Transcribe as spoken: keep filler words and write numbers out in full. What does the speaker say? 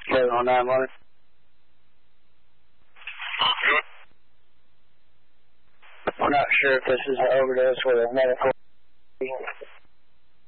seven oh nine one. We're not sure if this is an overdose or a medical